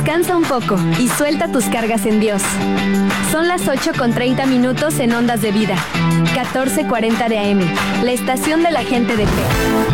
Descansa un poco y suelta tus cargas en Dios. Son las 8:30 en Ondas de Vida, 1440 de AM, la estación de la gente de fe.